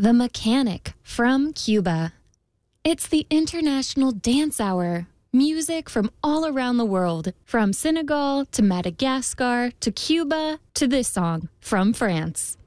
The Mechanic from Cuba. It's the International Dance Hour. Music from all around the world, from Senegal to Madagascar to Cuba to this song from France.